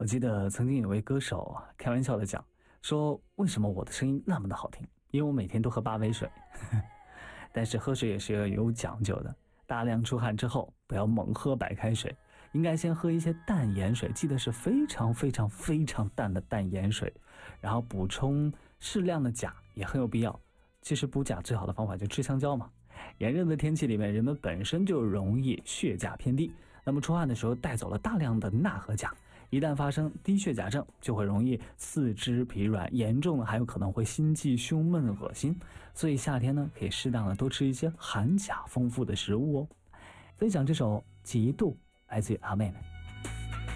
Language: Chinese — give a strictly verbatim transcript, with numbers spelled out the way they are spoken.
我记得曾经有位歌手开玩笑的讲，说为什么我的声音那么的好听？因为我每天都喝八杯水。但是喝水也是有讲究的，大量出汗之后不要猛喝白开水，应该先喝一些淡盐水，记得是非常非常非常淡的淡盐水，然后补充适量的钾也很有必要。其实补钾最好的方法就吃香蕉嘛。炎热的天气里面，人们本身就容易血钾偏低，那么出汗的时候带走了大量的钠和钾，一旦发生低血钾症，就会容易四肢疲软，严重的还有可能会心悸、胸闷、恶心。所以夏天呢，可以适当的多吃一些含钾丰富的食物哦。分享这首《极度》来自于阿妹妹。